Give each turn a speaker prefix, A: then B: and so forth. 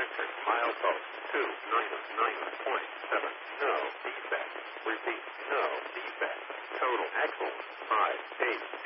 A: Enter. Milepost 299.7. No defect. Repeat. No defect. Total. Excellent. 5, 8,